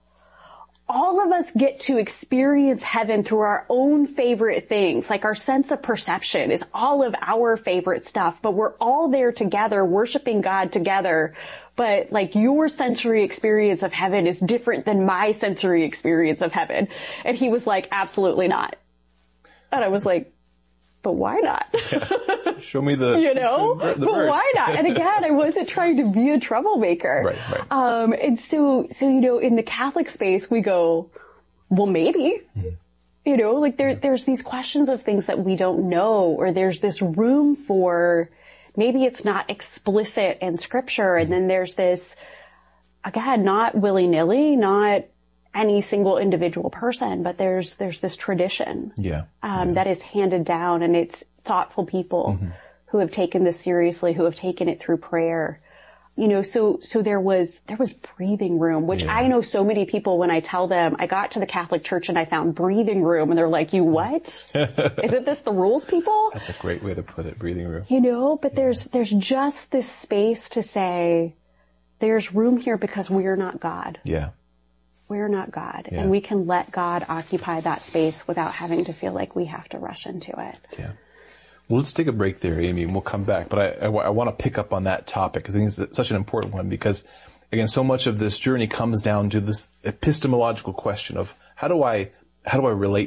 all of us get to experience heaven through our own favorite things, like our sense of perception is all of our favorite stuff, but we're all there together, worshiping God together. But like your sensory experience of heaven is different than my sensory experience of heaven. And he was like, absolutely not. And I was like, but why not? Yeah. Show me the, you know, the, the but verse. Why not? And again, I wasn't trying to be a troublemaker. Right, right. Um, and so, so, you know, in the Catholic space, we go, well, maybe, mm-hmm. you know, like there, there's these questions of things that we don't know, or there's this room for, maybe it's not explicit in scripture. And then there's this, again, not willy-nilly, not any single individual person, but there's, there's this tradition, yeah. um, yeah. that is handed down, and it's thoughtful people mm-hmm. who have taken this seriously, who have taken it through prayer. You know, so, so there was, there was breathing room, which yeah. I know so many people when I tell them I got to the Catholic Church and I found breathing room, and they're like, you what? Isn't this the rules, people? That's a great way to put it, breathing room. You know, but yeah. there's, there's just this space to say, there's room here because we're not God. Yeah. We're not God, yeah. and we can let God occupy that space without having to feel like we have to rush into it. Yeah. Well, let's take a break there, Amy, and we'll come back. But I, I, I want to pick up on that topic because I think it's such an important one because, again, so much of this journey comes down to this epistemological question of how do I, how do I relate to the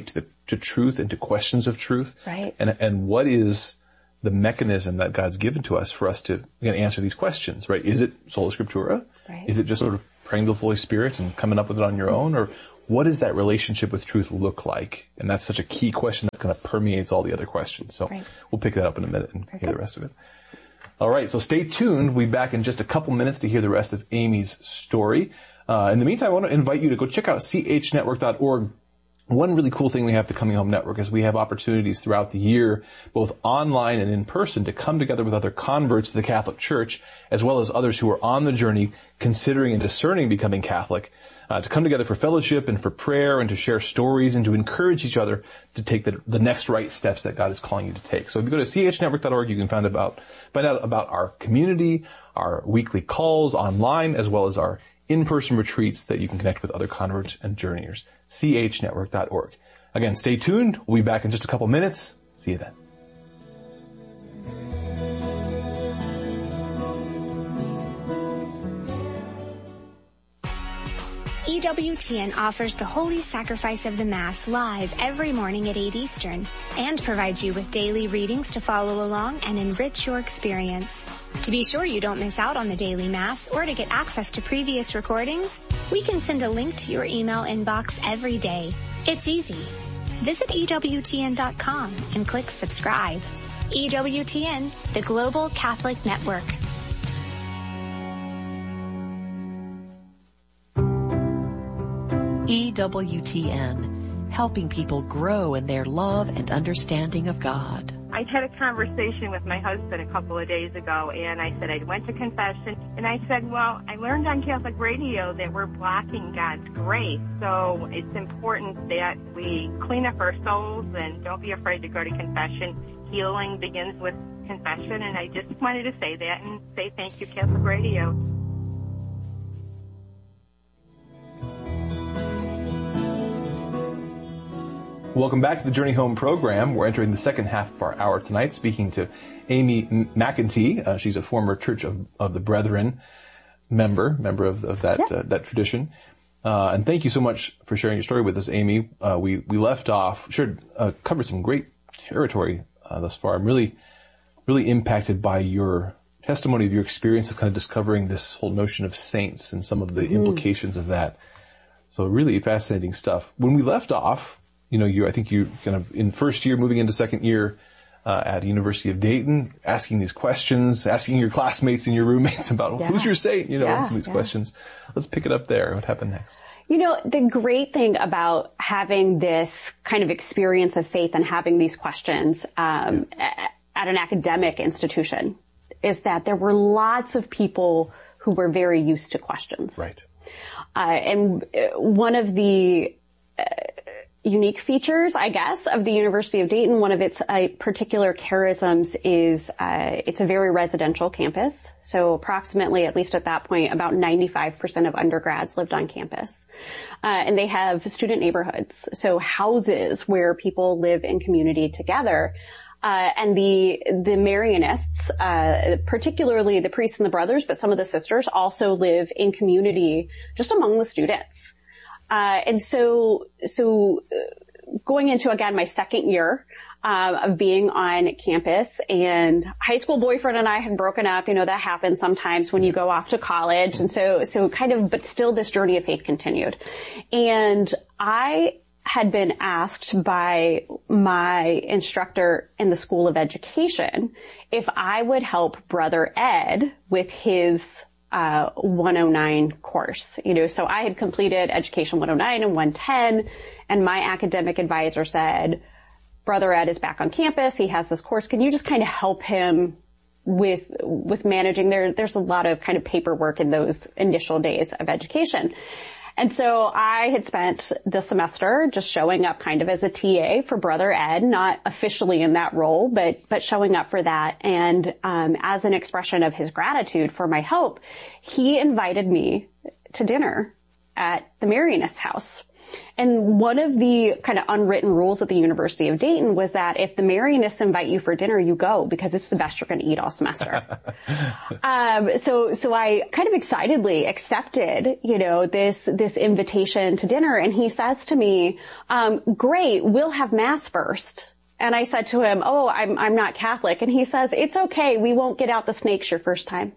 to truth and to questions of truth. Right. And, and what is the mechanism that God's given to us for us to again, answer these questions, right? Is it sola scriptura? Right. Is it just sort of praying to the Holy Spirit and coming up with it on your own? Or what does that relationship with truth look like? And that's such a key question that kind of permeates all the other questions. So right. we'll pick that up in a minute and hear the rest of it. All right, so stay tuned. We'll be back in just a couple minutes to hear the rest of Amy's story. Uh, in the meantime, I want to invite you to go check out c h network dot org. One really cool thing we have at the Coming Home Network is we have opportunities throughout the year, both online and in person, to come together with other converts to the Catholic Church, as well as others who are on the journey considering and discerning becoming Catholic, uh, to come together for fellowship and for prayer and to share stories and to encourage each other to take the, the next right steps that God is calling you to take. So if you go to c h network dot org, you can find about, find out about our community, our weekly calls online, as well as our in-person retreats that you can connect with other converts and journeyers. c h network dot org. Again, stay tuned. We'll be back in just a couple minutes. See you then. E W T N offers the Holy Sacrifice of the Mass live every morning at eight Eastern and provides you with daily readings to follow along and enrich your experience. To be sure you don't miss out on the daily Mass or to get access to previous recordings, we can send a link to your email inbox every day. It's easy. Visit E W T N dot com and click subscribe. E W T N, the Global Catholic Network. E W T N, helping people grow in their love and understanding of God. I had a conversation with my husband a couple of days ago, and I said I went to confession, and I said, well, I learned on Catholic radio that we're blocking God's grace, so it's important that we clean up our souls and don't be afraid to go to confession. Healing begins with confession, and I just wanted to say that and say thank you, Catholic radio. Welcome back to the Journey Home program. We're entering the second half of our hour tonight, speaking to Amy McEntee. Uh, she's a former Church of, of the Brethren member, member of, of that yeah. uh, that tradition. Uh, and thank you so much for sharing your story with us, Amy. Uh, we we left off, sure, uh, covered some great territory uh, thus far. I'm really, really impacted by your testimony of your experience of kind of discovering this whole notion of saints and some of the mm. implications of that. So really fascinating stuff. When we left off, you know, you, I think you kind of in first year, moving into second year, uh, at University of Dayton, asking these questions, asking your classmates and your roommates about well, yeah. who's your saint, you know, yeah, some of these yeah. questions. Let's pick it up there. What happened next? You know, the great thing about having this kind of experience of faith and having these questions, um, yeah. at an academic institution is that there were lots of people who were very used to questions. Right. Uh, and one of the, uh, unique features, I guess, of the University of Dayton, one of its uh, particular charisms is uh, it's a very residential campus. So approximately, at least at that point, about ninety-five percent of undergrads lived on campus. Uh, and they have student neighborhoods, so houses where people live in community together. Uh, and the, the Marianists, uh, particularly the priests and the brothers, but some of the sisters also live in community just among the students. Uh, and so, so going into, again, my second year, um, of being on campus, and high school boyfriend and I had broken up. You know, that happens sometimes when you go off to college. And so, so kind of, but still this journey of faith continued. And I had been asked by my instructor in the School of Education if I would help Brother Ed with his Uh, one oh nine course, you know, so I had completed Education one oh nine and one ten, and my academic advisor said, Brother Ed is back on campus. He has this course. Can you just kind of help him with, with managing there? There's a lot of kind of paperwork in those initial days of education. And so I had spent the semester just showing up kind of as a T A for Brother Ed, not officially in that role, but, but showing up for that. And, um, as an expression of his gratitude for my help, he invited me to dinner at the Marianist house. And one of the kind of unwritten rules at the University of Dayton was that if the Marianists invite you for dinner, you go, because it's the best you're going to eat all semester. um, so, so I kind of excitedly accepted, you know, this, this invitation to dinner. And he says to me, um, great, we'll have mass first. And I said to him, oh, I'm, I'm not Catholic. And he says, it's okay. We won't get out the snakes your first time.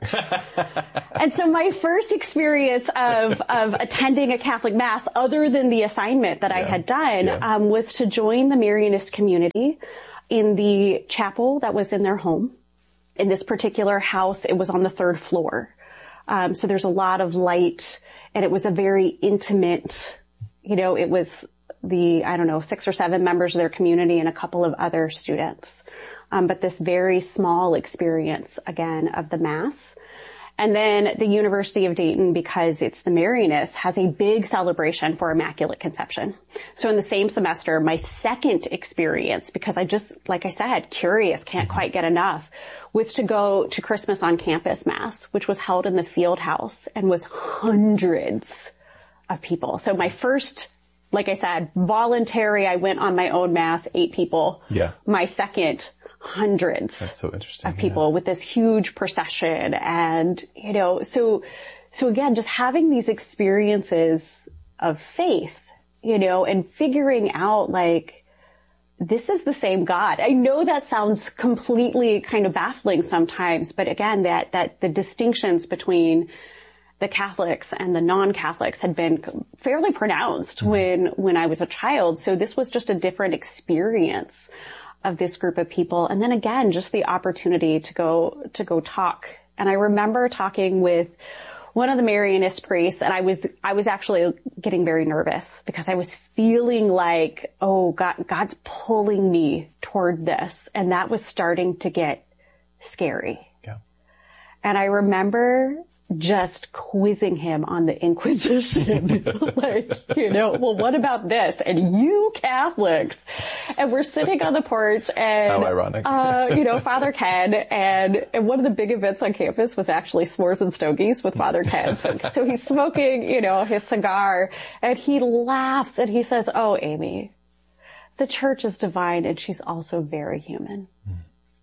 And so my first experience of, of attending a Catholic mass, other than the assignment that yeah. I had done, yeah. um, was to join the Marianist community in the chapel that was in their home. In this particular house, it was on the third floor. Um, so there's a lot of light, and it was a very intimate, you know, it was the, I don't know, six or seven members of their community and a couple of other students. Um, but this very small experience, again, of the Mass. And then the University of Dayton, because it's the Marianists, has a big celebration for Immaculate Conception. So in the same semester, my second experience, because I just, like I said, curious, can't quite get enough, was to go to Christmas on Campus Mass, which was held in the field house and was hundreds of people. So my first, like I said, voluntary, I went on my own Mass, eight people. Yeah. My second, hundreds That's so interesting, of people yeah. with this huge procession. And, you know, so, so again, just having these experiences of faith, you know, and figuring out like, this is the same God. I know that sounds completely kind of baffling sometimes, but again, that, that the distinctions between the Catholics and the non-Catholics had been fairly pronounced mm-hmm. when, when I was a child. So this was just a different experience of this group of people. And then again, just the opportunity to go, to go talk. And I remember talking with one of the Marianist priests, and I was, I was actually getting very nervous because I was feeling like, oh, God, God's pulling me toward this. And that was starting to get scary. Yeah. And I remember just quizzing him on the Inquisition. Like, you know, well, what about this? And you Catholics. And we're sitting on the porch and, how ironic. uh, you know, Father Ken, and, and one of the big events on campus was actually S'mores and Stogies with Father Ken. So, so he's smoking, you know, his cigar, and he laughs and he says, oh, Amy, the church is divine and she's also very human. Mm.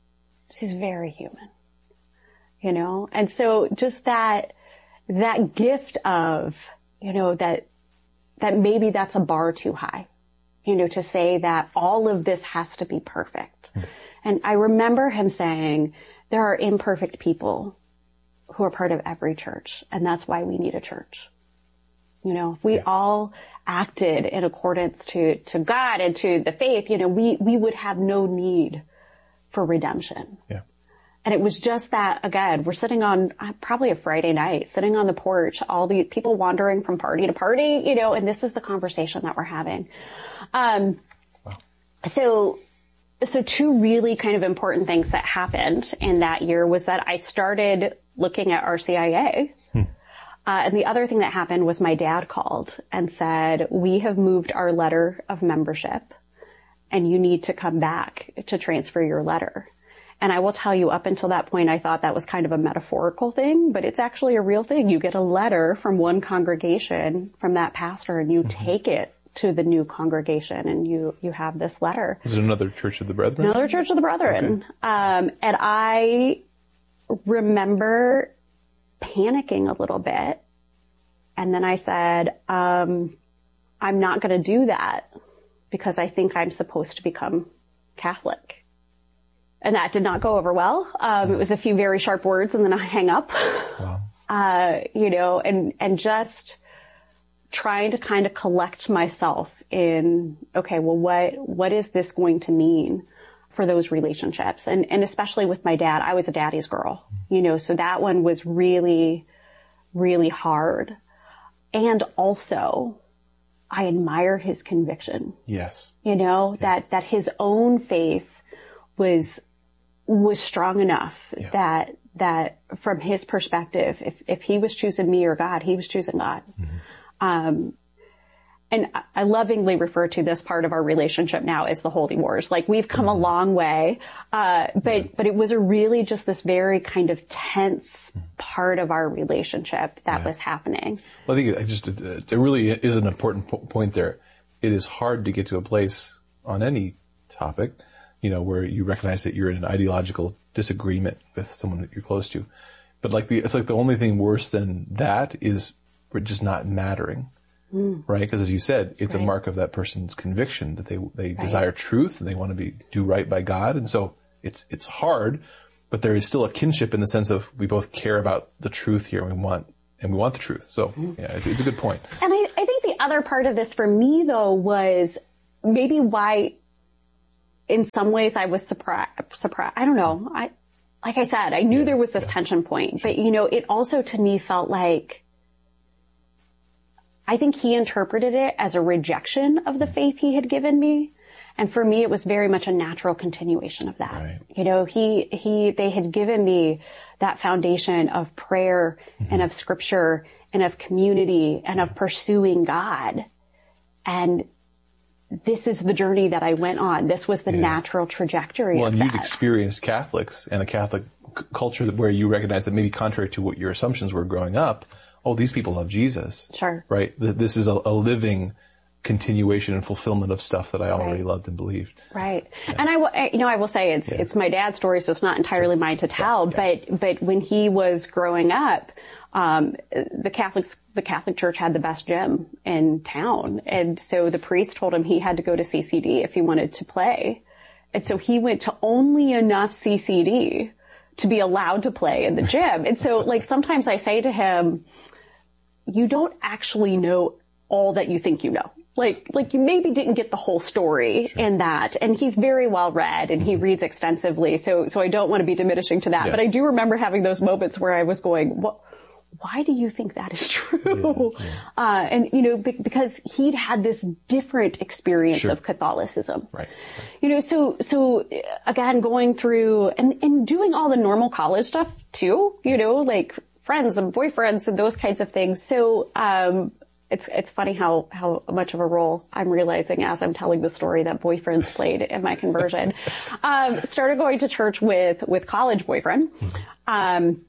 She's very human. You know, and so just that, that gift of, you know, that, that maybe that's a bar too high, you know, to say that all of this has to be perfect. Mm. And I remember him saying, there are imperfect people who are part of every church, and that's why we need a church. You know, if we yeah. all acted in accordance to, to God and to the faith, you know, we, we would have no need for redemption. Yeah. And it was just that, again, we're sitting on uh, probably a Friday night, sitting on the porch, all the people wandering from party to party, you know, and this is the conversation that we're having. Um, wow. so, so two really kind of important things that happened in that year was that I started looking at R C I A. Hmm. Uh, and the other thing that happened was my dad called and said, we have moved our letter of membership and you need to come back to transfer your letter. And I will tell you, up until that point, I thought that was kind of a metaphorical thing, but it's actually a real thing. You get a letter from one congregation, from that pastor, and you mm-hmm. take it to the new congregation, and you, you have this letter. Is it another Church of the Brethren? Another Church of the Brethren. Okay. Um, and I remember panicking a little bit. And then I said, um, I'm not going to do that because I think I'm supposed to become Catholic. And that did not go over well. Um, it was a few very sharp words and then I hang up. Wow. Uh, you know, and, and just trying to kind of collect myself in, okay, well, what, what is this going to mean for those relationships? And, and especially with my dad, I was a daddy's girl, you know, so that one was really, really hard. And also, I admire his conviction. Yes. You know, yeah. that, that his own faith was, was strong enough yeah. that, that from his perspective, if, if he was choosing me or God, he was choosing God. Mm-hmm. Um, and I lovingly refer to this part of our relationship now as the Holy Wars. Like, we've come a long way, uh, but, but it was a really just this very kind of tense part of our relationship that yeah. was happening. Well, I think it just, it, it really is an important po- point there. It is hard to get to a place on any topic, you know, where you recognize that you're in an ideological disagreement with someone that you're close to. But like the, it's like the only thing worse than that is just not mattering. Mm. Right? Because as you said, it's right. a mark of that person's conviction that they, they right. desire truth and they want to be, do right by God. And so it's, it's hard, but there is still a kinship in the sense of we both care about the truth here and we want, and we want the truth. So yeah, it's, it's a good point. And I, I think the other part of this for me though was maybe why in some ways I was surprised, surprised. I don't know. I, like I said, I knew yeah, there was this yeah. tension point, but you know, it also to me felt like I think he interpreted it as a rejection of the faith he had given me. And for me, it was very much a natural continuation of that. Right. You know, he, he, they had given me that foundation of prayer mm-hmm. and of scripture and of community and of pursuing God. And this is the journey that I went on. This was the yeah. natural trajectory well, of and that. You've experienced Catholics and a Catholic c- culture where you recognize that maybe contrary to what your assumptions were growing up, oh, these people love Jesus. Sure. Right? This is a, a living continuation and fulfillment of stuff that I already right. loved and believed. Right. Yeah. And I will, you know, I will say it's, yeah. it's my dad's story, so it's not entirely sure. mine to tell, yeah. Yeah. but, but when he was growing up, um, the Catholics, the Catholic Church had the best gym in town. And so the priest told him he had to go to C C D if he wanted to play. And so he went to only enough C C D to be allowed to play in the gym. And so, like, sometimes I say to him, you don't actually know all that you think you know. Like, like you maybe didn't get the whole story sure. in that. And he's very well read and he reads extensively. So, so I don't want to be diminishing to that. Yeah. But I do remember having those moments where I was going, what? Why do you think that is true? Yeah, yeah. Uh, and, you know, be- because he'd had this different experience sure. of Catholicism. Right. right. You know, so, so again, going through and, and doing all the normal college stuff too, you know, like friends and boyfriends and those kinds of things. So, um, it's, it's funny how, how much of a role I'm realizing as I'm telling the story that boyfriends played in my conversion. um, started going to church with, with college boyfriend. Um,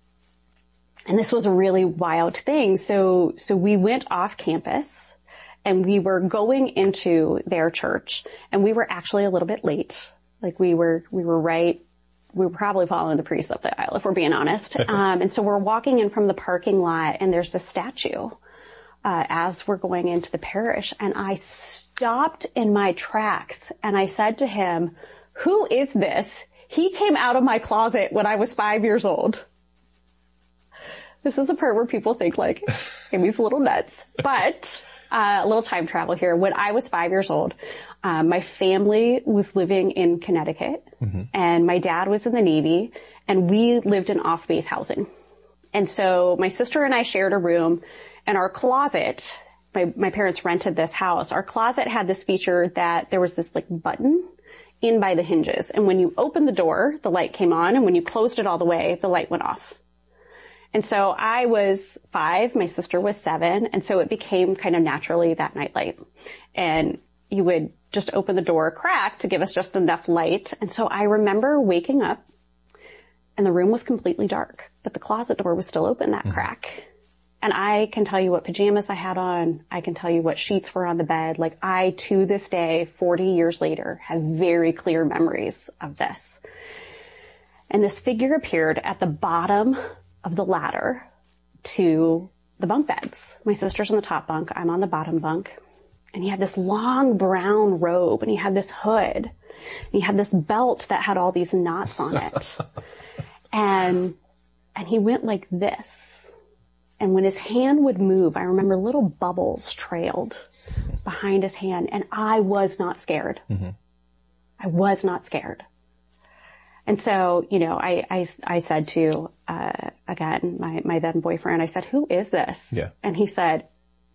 And this was a really wild thing. So, so we went off campus and we were going into their church and we were actually a little bit late. Like we were, we were right. We were probably following the priest up the aisle, if we're being honest. Um, and so we're walking in from the parking lot and there's this statue, uh, as we're going into the parish. And I stopped in my tracks and I said to him, who is this? He came out of my closet when I was five years old. This is the part where people think like, Amy's a little nuts, but, uh, a little time travel here. When I was five years old, um, my family was living in Connecticut mm-hmm. and my dad was in the Navy and we lived in off-base housing. And so my sister and I shared a room and our closet, my, my parents rented this house. Our closet had this feature that there was this like button in by the hinges. And when you opened the door, the light came on and when you closed it all the way, the light went off. And so I was five, my sister was seven, and so it became kind of naturally that nightlight. And you would just open the door a crack to give us just enough light. And so I remember waking up and the room was completely dark, but the closet door was still open, that mm-hmm. crack. And I can tell you what pajamas I had on. I can tell you what sheets were on the bed. Like I, to this day, forty years later, have very clear memories of this. And this figure appeared at the bottom of the ladder to the bunk beds. My sister's on the top bunk. I'm on the bottom bunk. And he had this long brown robe and he had this hood. And he had this belt that had all these knots on it. and, and he went like this. And when his hand would move, I remember little bubbles trailed behind his hand and I was not scared. Mm-hmm. I was not scared. And so, you know, I, I, I said to, uh, again, my, my then boyfriend, I said, who is this? Yeah. And he said,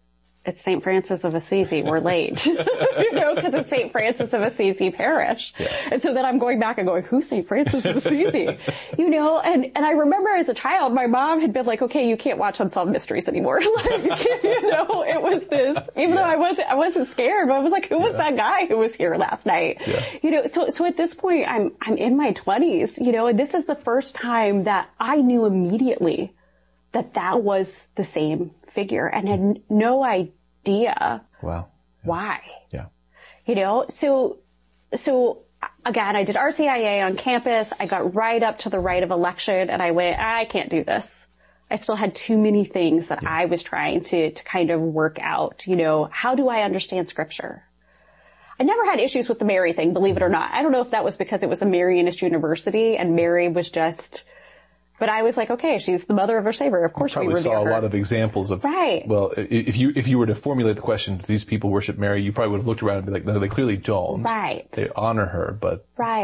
it's Saint Francis of Assisi, we're late, you know, because it's Saint Francis of Assisi Parish. Yeah. And so then I'm going back and going, who's Saint Francis of Assisi? You know, and, and I remember as a child, my mom had been like, okay, you can't watch Unsolved Mysteries anymore. Like, you know, it was this, even yeah. though I wasn't, I wasn't scared, but I was like, who was yeah. that guy who was here last night? Yeah. You know, so, so at this point, I'm, I'm in my twenties, you know, and this is the first time that I knew immediately that that was the same figure and had no idea wow. yeah. why. Yeah. You know, so, so again, I did R C I A on campus. I got right up to the rite of election and I went, I can't do this. I still had too many things that yeah. I was trying to, to kind of work out. You know, how do I understand scripture? I never had issues with the Mary thing, believe it or not. I don't know if that was because it was a Marianist university and Mary was just, but I was like, okay, she's the mother of our Savior. Of course we revere her. Probably saw a lot of examples of, right. Well, if you, if you were to formulate the question, do these people worship Mary? You probably would have looked around and be like, no, they clearly don't. Right. They honor her, but. Right.